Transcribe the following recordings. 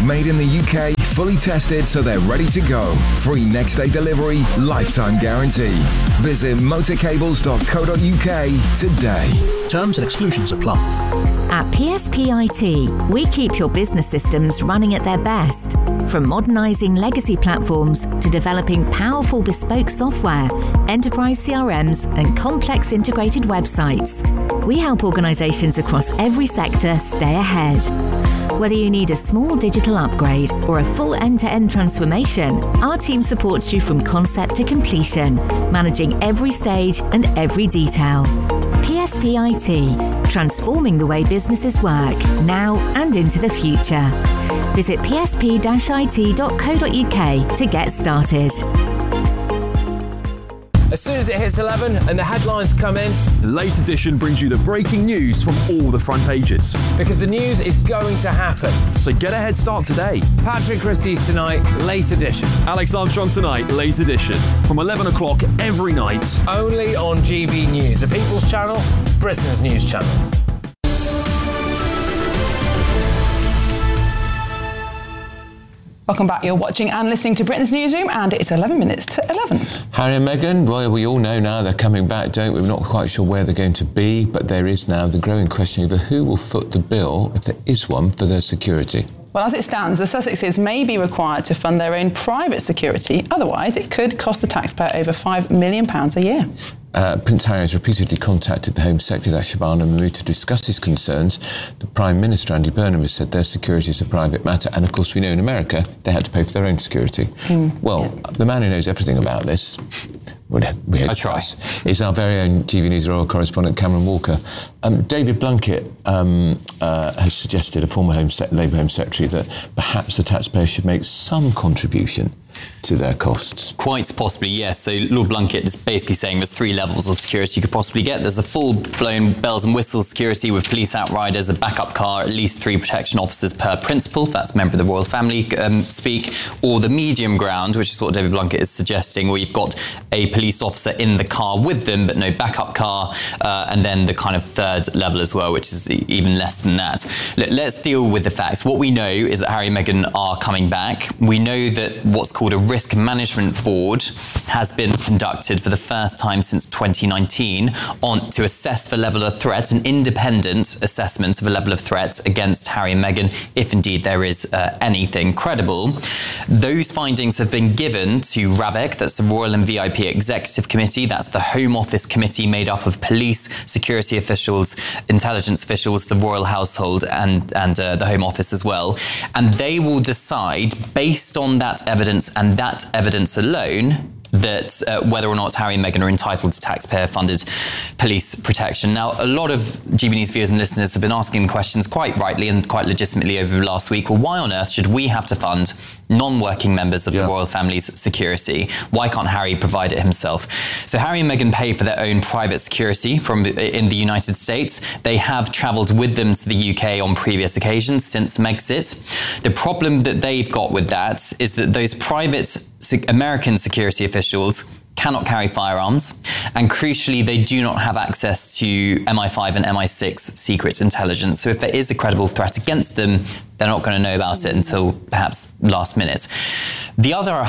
Made in the UK, fully tested so they're ready to go. Free next day delivery, lifetime guarantee. Visit motorcables.co.uk today. Terms and exclusions apply. At PSPIT, we keep your business systems running at their best. From modernising legacy platforms to developing powerful bespoke software, enterprise CRMs and complex integrated websites, we help organisations across every sector stay ahead. Whether you need a small digital upgrade or a full end-to-end transformation, our team supports you from concept to completion, managing every stage and every detail. PSPIT, transforming the way businesses work now and into the future. Visit psp-it.co.uk to get started. As soon as it hits 11 and the headlines come in, the Late Edition brings you the breaking news from all the front pages. Because the news is going to happen. So get a head start today. Patrick Christie's tonight, Late Edition. Alex Armstrong tonight, Late Edition. From 11 o'clock every night. Only on GB News, the People's Channel, Britain's news channel. Welcome back. You're watching and listening to Britain's Newsroom, and it's 11 minutes to 11. Harry and Meghan, well, we all know now they're coming back, don't we? We're not quite sure where they're going to be, but there is now the growing question over who will foot the bill, if there is one, for their security. Well, as it stands, the Sussexes may be required to fund their own private security. Otherwise, it could cost the taxpayer over £5 million a year. Prince Harry has repeatedly contacted the Home Secretary, Shabana Mahmood, to discuss his concerns. The Prime Minister, Andy Burnham, has said their security is a private matter. And, of course, we know in America they had to pay for their own security. The man who knows everything about this, I try, is our very own TV News Royal correspondent, Cameron Walker. David Blunkett has suggested, a former Labour Home Secretary, that perhaps the taxpayer should make some contribution to their costs. Quite possibly, yes. So Lord Blunkett is basically saying there's 3 levels of security you could possibly get. There's a full-blown bells and whistles security with police outriders, a backup car, at least 3 protection officers per principal. That's member of the royal family speak. Or the medium ground, which is what David Blunkett is suggesting, where you've got a police officer in the car with them, but no backup car, and then the kind of 3rd level as well, which is even less than that. Let's deal with the facts. What we know is that Harry and Meghan are coming back. We know that what's called a risk management board has been conducted for the first time since 2019 to assess the level of threat, an independent assessment of a level of threat against Harry and Meghan, if indeed there is anything credible. Those findings have been given to RAVEC, that's the Royal and VIP Executive Committee, that's the Home Office Committee made up of police, security officials, intelligence officials, the royal household and the Home Office as well. And they will decide, based on that evidence and that evidence alone, that whether or not Harry and Meghan are entitled to taxpayer-funded police protection. Now, a lot of GB News viewers and listeners have been asking questions quite rightly and quite legitimately over the last week. Well, why on earth should we have to fund non-working members of the royal family's security? Why can't Harry provide it himself? So Harry and Meghan pay for their own private security in the United States. They have travelled with them to the UK on previous occasions since Megxit. The problem that they've got with that is that those private American security officials cannot carry firearms, and crucially, they do not have access to MI5 and MI6 secret intelligence. So if there is a credible threat against them, they're not going to know about it until perhaps last minute. On the other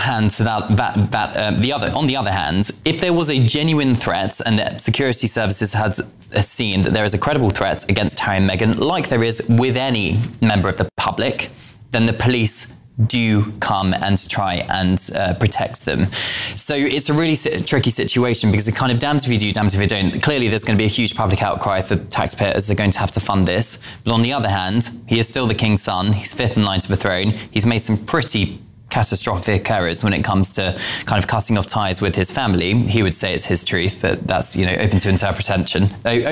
hand, if there was a genuine threat and that security services had seen that there is a credible threat against Harry and Meghan, like there is with any member of the public, then the police do come and try and protect them. So it's a really tricky situation because it's kind of damned if you do, damned if you don't. Clearly, there's going to be a huge public outcry for taxpayers that are going to have to fund this. But on the other hand, he is still the king's son. He's 5th in line to the throne. He's made some pretty catastrophic errors when it comes to kind of cutting off ties with his family. He would say it's his truth, but that's, open to interpretation.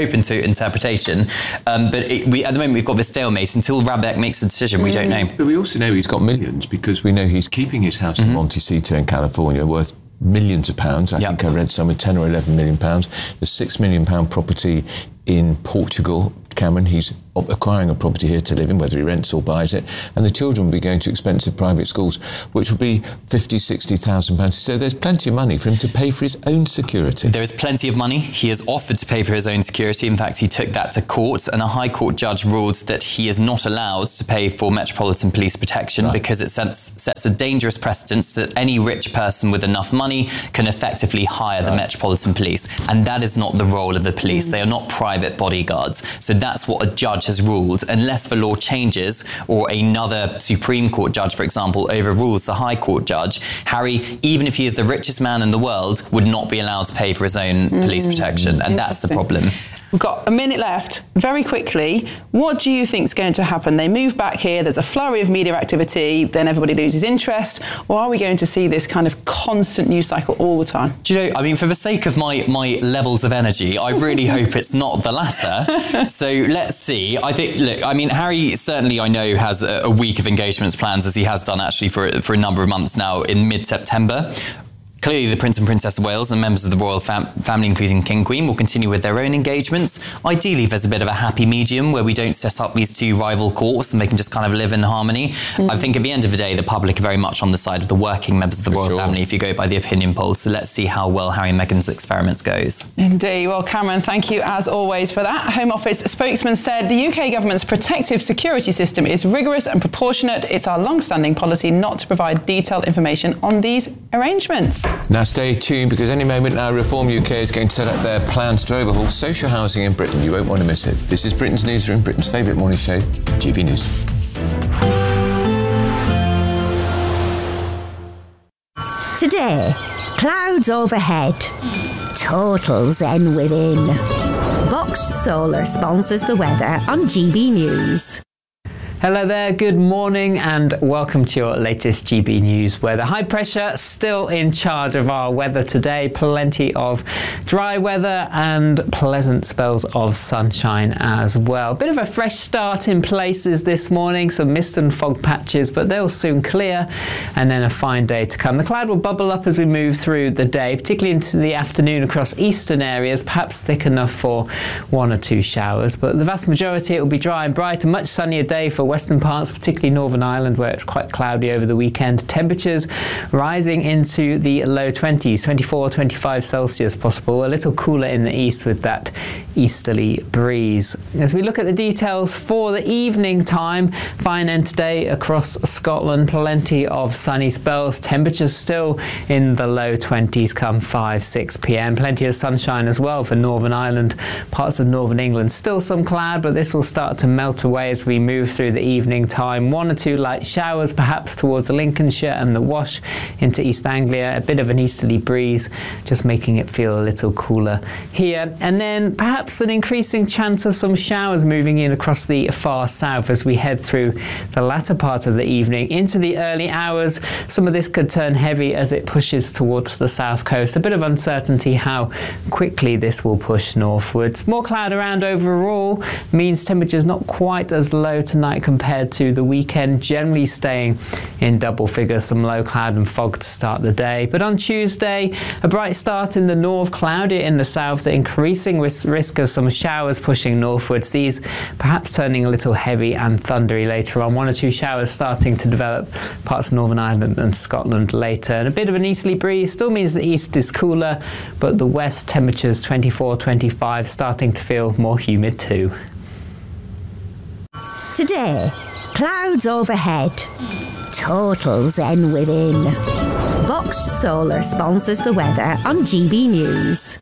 But at the moment, we've got this stalemate. Until RAVEC makes a decision, we don't know. But we also know he's got millions because we know he's keeping his house in Montecito in California worth millions of pounds. I think I read somewhere 10 or 11 million pounds. The £6 million property in Portugal, Cameron, he's acquiring a property here to live in, whether he rents or buys it, and the children will be going to expensive private schools, which will be £50,000-60,000. So there's plenty of money for him to pay for his own security. There is plenty of money. He has offered to pay for his own security. In fact, he took that to court, and a High Court judge ruled that he is not allowed to pay for Metropolitan Police protection because it sets a dangerous precedent that any rich person with enough money can effectively hire the Metropolitan Police. And that is not the role of the police. They are not private bodyguards. So that's what a judge has ruled. Unless the law changes or another Supreme Court judge, for example, overrules the High Court judge, Harry, even if he is the richest man in the world, would not be allowed to pay for his own police protection. And that's the problem. We've got a minute left. Very quickly, what do you think is going to happen? They move back here, there's a flurry of media activity, then everybody loses interest, or are we going to see this kind of constant news cycle all the time? Do you know, I mean, for the sake of my levels of energy, I really hope it's not the latter. So let's see. I think, look, I mean, Harry certainly, I know, has a week of engagements planned, as he has done actually for a number of months now in mid-September. Clearly, the Prince and Princess of Wales and members of the royal family, including King Queen, will continue with their own engagements. Ideally, there's a bit of a happy medium where we don't set up these two rival courts and they can just kind of live in harmony. I think at the end of the day, the public are very much on the side of the working members of the royal family, if you go by the opinion polls. So let's see how well Harry and Meghan's experiments goes. Indeed. Well, Cameron, thank you as always for that. Home Office spokesman said the UK government's protective security system is rigorous and proportionate. It's our long-standing policy not to provide detailed information on these arrangements. Now stay tuned, because any moment now Reform UK is going to set up their plans to overhaul social housing in Britain. You won't want to miss it. This is Britain's Newsroom, Britain's favourite morning show, GB News. Today, clouds overhead, total zen within. Box Solar sponsors the weather on GB News. Hello there, good morning and welcome to your latest GB News weather. High pressure still in charge of our weather today. Plenty of dry weather and pleasant spells of sunshine as well. Bit of a fresh start in places this morning, some mist and fog patches, but they'll soon clear and then a fine day to come. The cloud will bubble up as we move through the day, particularly into the afternoon across eastern areas, perhaps thick enough for one or two showers, but the vast majority it will be dry and bright. A much sunnier day for western parts, particularly Northern Ireland, where it's quite cloudy over the weekend. Temperatures rising into the low 20s, 24, 25 Celsius possible. A little cooler in the east with that easterly breeze. As we look at the details for the evening time, fine end today across Scotland, plenty of sunny spells. Temperatures still in the low 20s come 5-6 p.m. Plenty of sunshine as well for Northern Ireland. Parts of Northern England still some cloud, but this will start to melt away as we move through the evening time. One or two light showers perhaps towards Lincolnshire and the Wash into East Anglia. A bit of an easterly breeze, just making it feel a little cooler here. And then perhaps an increasing chance of some showers moving in across the far south as we head through the latter part of the evening into the early hours. Some of this could turn heavy as it pushes towards the south coast. A bit of uncertainty how quickly this will push northwards. More cloud around overall means temperatures not quite as low tonight compared to the weekend, generally staying in double figures, some low cloud and fog to start the day. But on Tuesday, a bright start in the north, cloudy in the south, the increasing risk of some showers pushing northwards, these perhaps turning a little heavy and thundery later on. One or two showers starting to develop parts of Northern Ireland and Scotland later. And a bit of an easterly breeze still means the east is cooler, but the west temperatures 24, 25, starting to feel more humid too. Today, clouds overhead, total zen within. Box Solar sponsors the weather on GB News.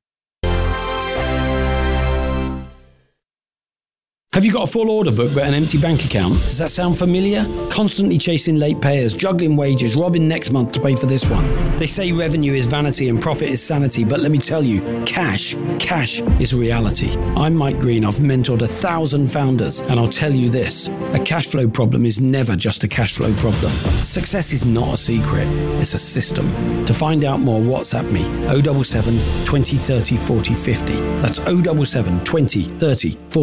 Have you got a full order book but an empty bank account? Does that sound familiar? Constantly chasing late payers, juggling wages, robbing next month to pay for this one. They say revenue is vanity and profit is sanity, but let me tell you, cash is reality. I'm Mike Green, I've mentored 1,000 founders, and I'll tell you this, a cash flow problem is never just a cash flow problem. Success is not a secret, it's a system. To find out more, WhatsApp me, 077 20 30 40 50. That's 077 20 30 40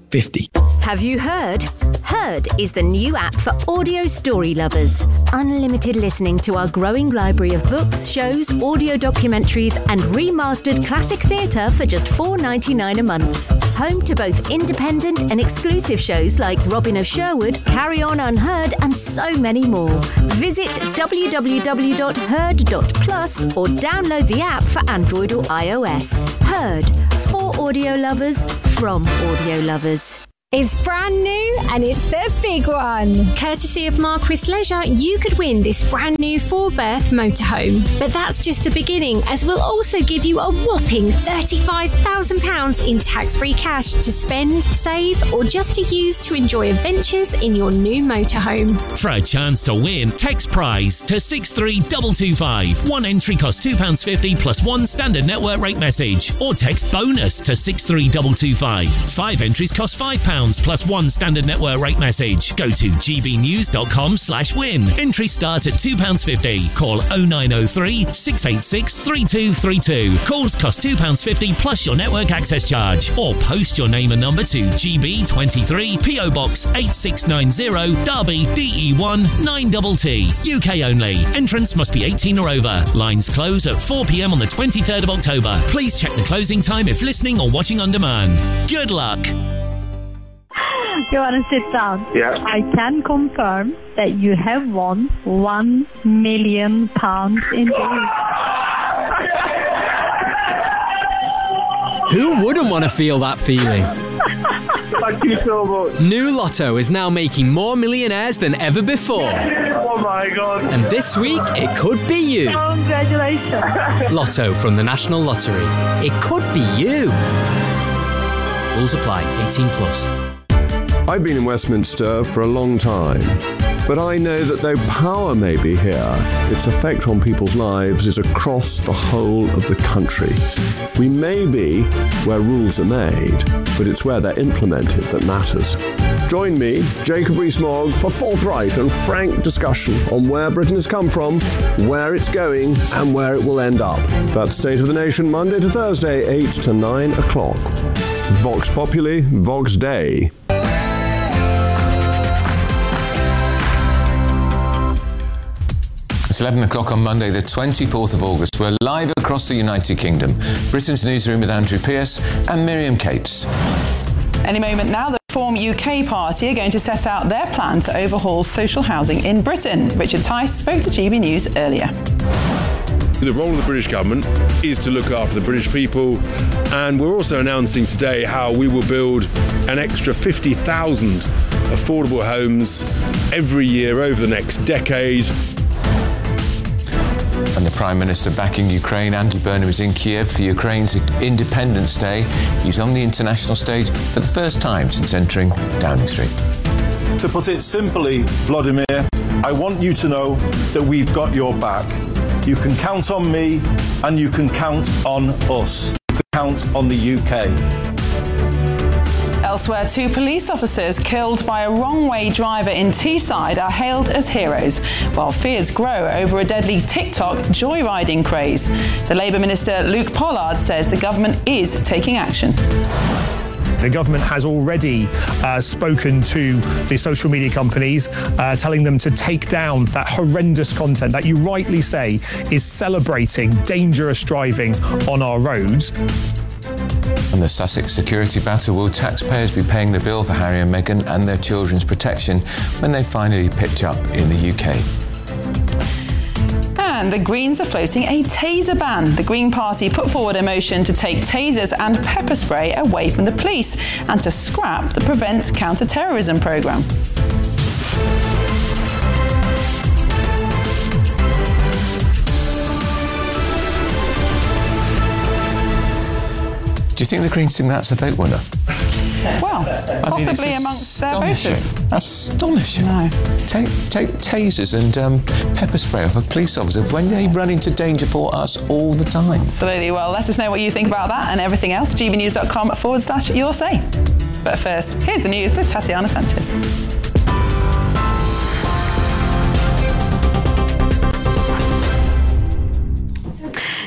50. Have you heard? Heard is the new app for audio story lovers. Unlimited listening to our growing library of books, shows, audio documentaries and remastered classic theatre for just $4.99 a month. Home to both independent and exclusive shows like Robin of Sherwood, Carry On Unheard and so many more. Visit www.heard.plus or download the app for Android or iOS. Heard, for audio lovers, from audio lovers. It's brand new and it's the big one. Courtesy of Marquis Leisure, you could win this brand new 4-berth motorhome. But that's just the beginning, as we'll also give you a whopping £35,000 in tax-free cash to spend, save or just to use to enjoy adventures in your new motorhome. For a chance to win, text prize to 63225. One entry costs £2.50 plus one standard network rate message. Or text bonus to 63225. 5 entries cost £5 plus one standard network rate message. Go to gbnews.com/win. Entries start at £2.50. Call 0903 686 3232. Calls cost £2.50 plus your network access charge. Or post your name and number to GB23 PO Box 8690 Derby DE1 9TT. UK only. Entrance must be 18 or over. Lines close at 4 p.m. on the 23rd of October. Please check the closing time if listening or watching on demand. Good luck. You want to sit down? Yeah. I can confirm that you have won £1 million indeed. Who wouldn't want to feel that feeling? Thank you so much. New Lotto is now making more millionaires than ever before. Oh my God. And this week, it could be you. Congratulations. Lotto from the National Lottery. It could be you. Rules apply. 18 plus. I've been in Westminster for a long time, but I know that though power may be here, its effect on people's lives is across the whole of the country. We may be where rules are made, but it's where they're implemented that matters. Join me, Jacob Rees-Mogg, for forthright and frank discussion on where Britain has come from, where it's going, and where it will end up. That's State of the Nation, Monday to Thursday, 8 to 9 o'clock. Vox Populi, Vox Dei. It's 11 o'clock on Monday, the 24th of August. We're live across the United Kingdom. Britain's newsroom with Andrew Pierce and Miriam Cates. Any moment now, the Reform UK Party are going to set out their plan to overhaul social housing in Britain. Richard Tice spoke to GB News earlier. The role of the British government is to look after the British people, and we're also announcing today how we will build an extra 50,000 affordable homes every year over the next decade. And the Prime Minister backing Ukraine, Andy Burnham, is in Kiev for Ukraine's Independence Day. He's on the international stage for the first time since entering Downing Street. To put it simply, Vladimir, I want you to know that we've got your back. You can count on me and you can count on us. You can count on the UK. Elsewhere, 2 police officers killed by a wrong-way driver in Teesside are hailed as heroes, while fears grow over a deadly TikTok joyriding craze. The Labour Minister Luke Pollard says the government is taking action. The government has already spoken to the social media companies, telling them to take down that horrendous content that you rightly say is celebrating dangerous driving on our roads. And the Sussex security battle. Will taxpayers be paying the bill for Harry and Meghan and their children's protection when they finally pitch up in the UK? And the Greens are floating a taser ban. The Green Party put forward a motion to take tasers and pepper spray away from the police and to scrap the Prevent Counter-Terrorism programme. Do you think the Greens think that's a vote winner? Well, possibly amongst their voters. Astonishing. No. Take tasers and pepper spray off a police officer when they run into danger for us all the time. Absolutely. Well, let us know what you think about that and everything else. gbnews.com/your say. But first, here's the news with Tatiana Sanchez.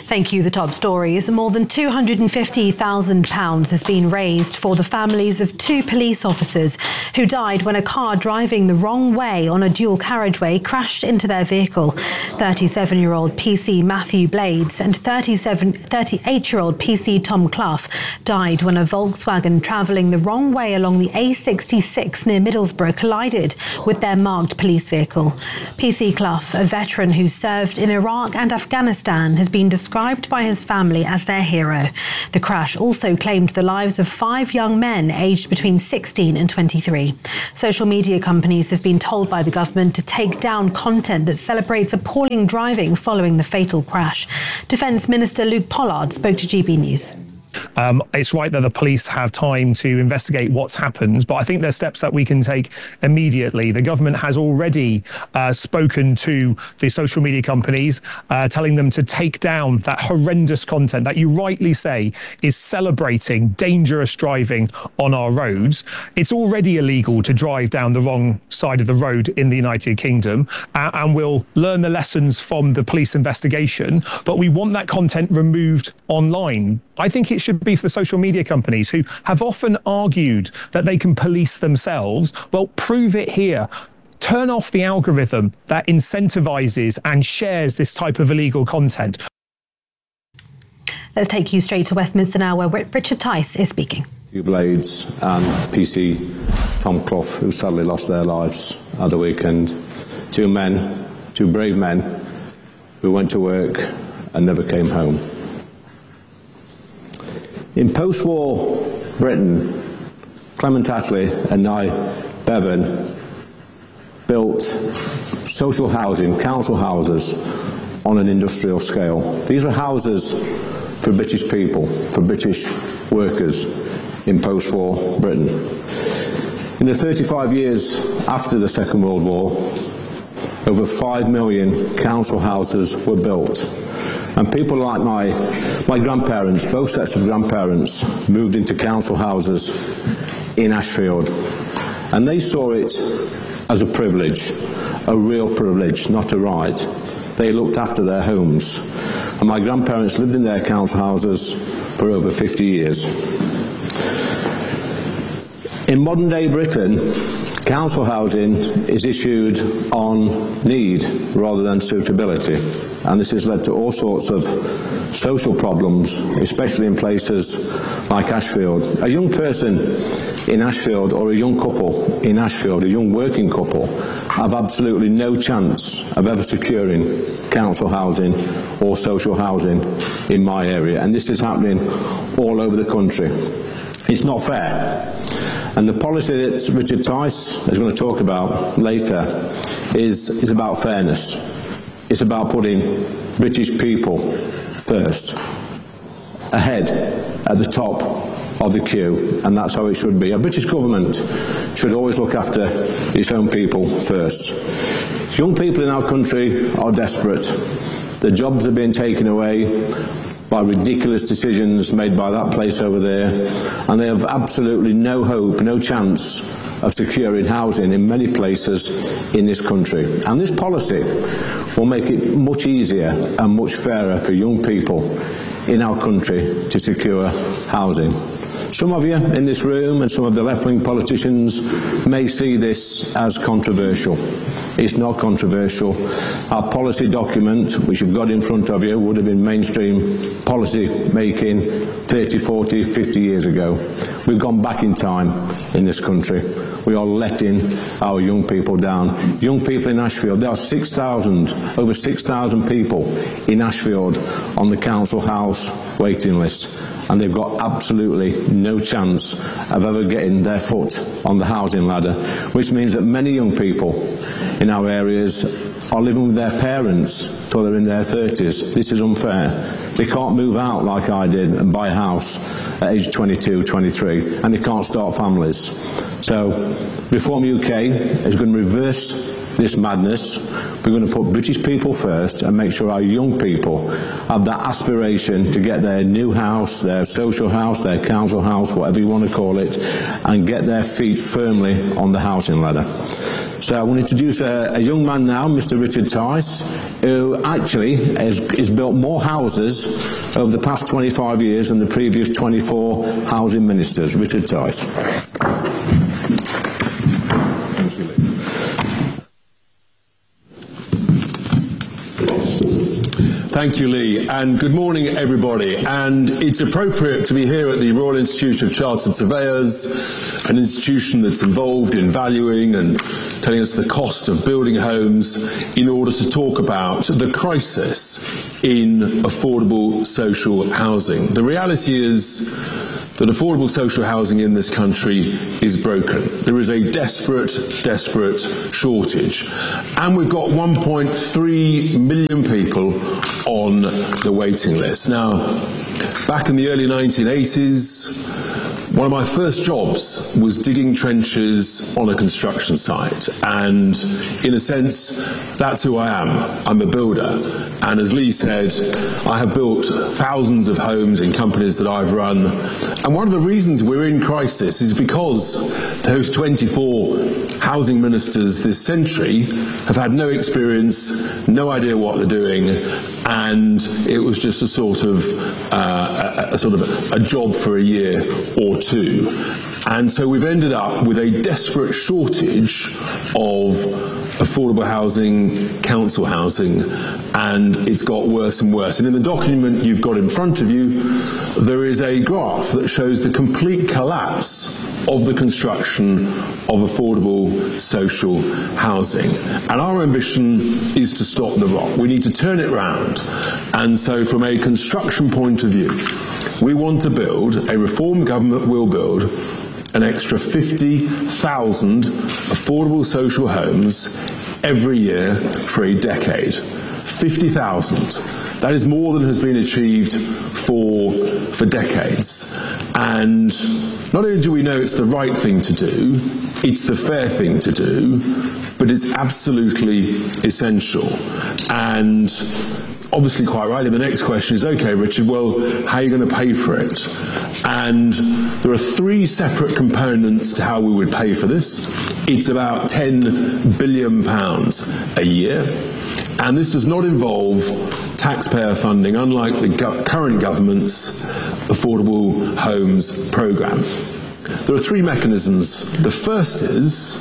Thank you. The top stories. More than £250,000 has been raised for the families of two police officers who died when a car driving the wrong way on a dual carriageway crashed into their vehicle. 37-year-old PC Matthew Blades and 38-year-old PC Tom Clough died when a Volkswagen travelling the wrong way along the A66 near Middlesbrough collided with their marked police vehicle. PC Clough, a veteran who served in Iraq and Afghanistan, has been described by his family as their hero. The crash also claimed the lives of 5 young men aged between 16 and 23. Social media companies have been told by the government to take down content that celebrates appalling driving following the fatal crash. Defence Minister Luke Pollard spoke to GB News. It's right that the police have time to investigate what's happened, but I think there's steps that we can take immediately. The government has already spoken to the social media companies, telling them to take down that horrendous content that you rightly say is celebrating dangerous driving on our roads. It's already illegal to drive down the wrong side of the road in the United Kingdom, and we'll learn the lessons from the police investigation, but we want that content removed online. I think it should be for the social media companies who have often argued that they can police themselves. Well, prove it here. Turn off the algorithm that incentivizes and shares this type of illegal content. Let's take you straight to Westminster now, where Richard Tice is speaking. Two Blades and PC Tom Clough, who sadly lost their lives at the weekend. Two brave men who went to work and never came home. In post-war Britain, Clement Attlee and Nye Bevan built social housing, council houses, on an industrial scale. These were houses for British people, for British workers in post-war Britain. In the 35 years after the Second World War, over 5 million council houses were built. And people like my grandparents, both sets of grandparents, moved into council houses in Ashfield. And they saw it as a privilege, a real privilege, not a right. They looked after their homes. And my grandparents lived in their council houses for over 50 years. In modern day Britain, council housing is issued on need rather than suitability, and this has led to all sorts of social problems, especially in places like Ashfield. A young person in Ashfield, or a young couple in Ashfield, a young working couple, have absolutely no chance of ever securing council housing or social housing in my area, and this is happening all over the country. It's not fair. And the policy that Richard Tice is going to talk about later is about fairness. It's about putting British people first, ahead, at the top of the queue, and that's how it should be. A British government should always look after its own people first. Young people in our country are desperate. Their jobs are being taken away by ridiculous decisions made by that place over there, and they have absolutely no hope, no chance of securing housing in many places in this country. And this policy will make it much easier and much fairer for young people in our country to secure housing. Some of you in this room and some of the left-wing politicians may see this as controversial. It's not controversial. Our policy document, which you've got in front of you, would have been mainstream policy making 30, 40, 50 years ago. We've gone back in time in this country. We are letting our young people down. Young people in Ashfield, there are over 6,000 people in Ashfield on the council house waiting list, and they've got absolutely no chance of ever getting their foot on the housing ladder, which means that many young people in our areas are living with their parents till they're in their 30s. This is unfair. They can't move out like I did and buy a house at age 22, 23, and they can't start families. So Reform UK is going to reverse this madness. We're going to put British people first and make sure our young people have that aspiration to get their new house, their social house, their council house, whatever you want to call it, and get their feet firmly on the housing ladder. So I want to introduce a young man now, Mr. Richard Tice, who actually has built more houses over the past 25 years than the previous 24 housing ministers. Richard Tice. Thank you, Lee, and good morning, everybody. And it's appropriate to be here at the Royal Institute of Chartered Surveyors, an institution that's involved in valuing and telling us the cost of building homes, in order to talk about the crisis in affordable social housing. The reality is that affordable social housing in this country is broken. There is a desperate shortage. And we've got 1.3 million people on the waiting list. Now, back in the early 1980s, one of my first jobs was digging trenches on a construction site, and in a sense, that's who I am. I'm a builder, and as Lee said, I have built thousands of homes in companies that I've run, and one of the reasons we're in crisis is because those 24 housing ministers this century have had no experience, no idea what they're doing, and it was just a sort of a job for a year or two. And so we've ended up with a desperate shortage of affordable housing, council housing, and it's got worse and worse. And in the document you've got in front of you, there is a graph that shows the complete collapse of the construction of affordable social housing. And our ambition is to stop the rot. We need to turn it round. And so from a construction point of view, we want to build, a reform government will build, an extra 50,000 affordable social homes every year for a decade. 50,000. That is more than has been achieved for decades. And not only do we know it's the right thing to do, it's the fair thing to do, but it's absolutely essential. And obviously, quite rightly, the next question is, okay, Richard, well, how are you going to pay for it? And there are three separate components to how we would pay for this. It's about £10 billion a year. And this does not involve taxpayer funding, unlike the current government's Affordable Homes programme. There are three mechanisms. The first is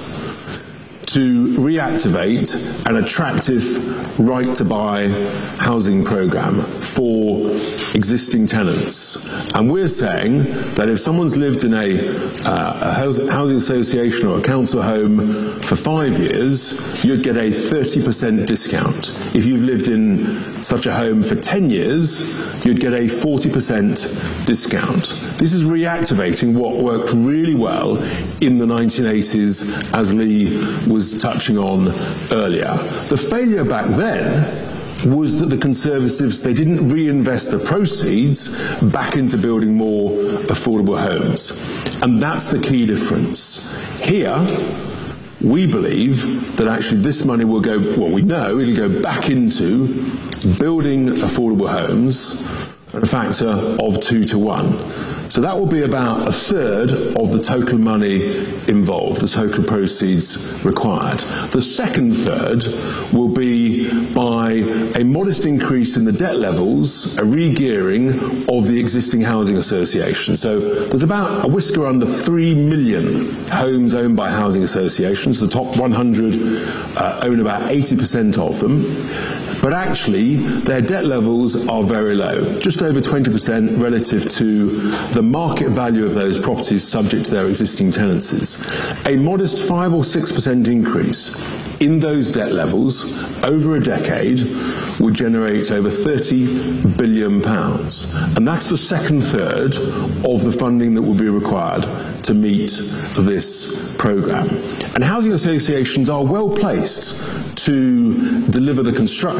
to reactivate an attractive right-to-buy housing programme for existing tenants. And we're saying that if someone's lived in a housing association or a council home for 5 years, you'd get a 30% discount. If you've lived in such a home for 10 years, you'd get a 40% discount. This is reactivating what worked really well in the 1980s, as Lee was touching on earlier. The failure back then was that the Conservatives, they didn't reinvest the proceeds back into building more affordable homes. And that's the key difference. Here, we believe that actually this money will go, well, we know it'll go back into building affordable homes at a factor of 2 to 1. So that will be about a third of the total money involved, the total proceeds required. The second third will be by a modest increase in the debt levels, a re-gearing of the existing housing association. So there's about a whisker under 3 million homes owned by housing associations. The top 100 own about 80% of them. But actually, their debt levels are very low, just over 20% relative to the market value of those properties subject to their existing tenancies. A modest 5 or 6% increase in those debt levels over a decade would generate over £30 billion. And that's the second third of the funding that will be required to meet this programme. And housing associations are well placed to deliver the construction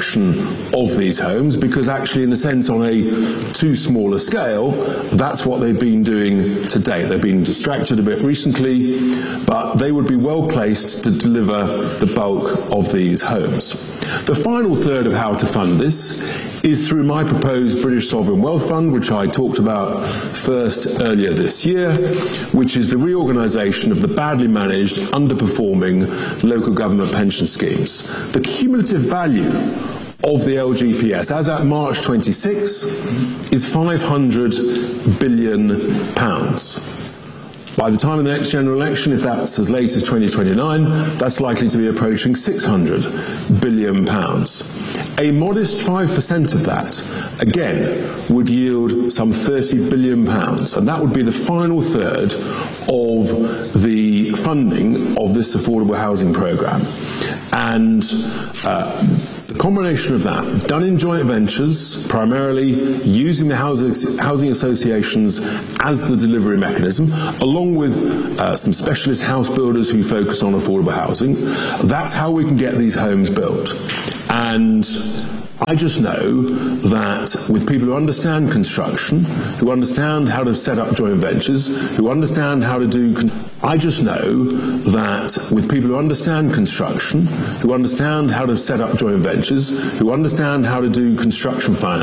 extraction of these homes, because actually, in a sense, on a too small a scale, that's what they've been doing to date. They've been distracted a bit recently, but they would be well placed to deliver the bulk of these homes. The final third of how to fund this is through my proposed British Sovereign Wealth Fund, which I talked about first earlier this year, which is the reorganisation of the badly managed, underperforming local government pension schemes. The cumulative value of the LGPS, as at March 26, is £500 billion. By the time of the next general election, if that's as late as 2029, that's likely to be approaching £600 billion. A modest 5% of that, again, would yield some £30 billion, and that would be the final third of the funding of this affordable housing programme. And the combination of that, done in joint ventures, primarily using the housing associations as the delivery mechanism, along with some specialist house builders who focus on affordable housing, that's how we can get these homes built. And I just know that with people who understand construction, who understand how to set up joint ventures, who understand how to do... I just know that with people who understand construction, who understand how to set up joint ventures, who understand how to do construction finance,